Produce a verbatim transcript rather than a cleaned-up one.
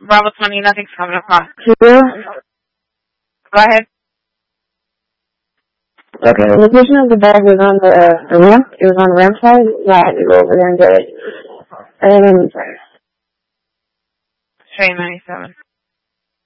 Bravo twenty, nothing's coming across. Two? Go ahead. Okay, the location of the bag was on the, uh, the ramp. It was on the ramp side. So I had to go over there and get it. And then, Train ninety-seven.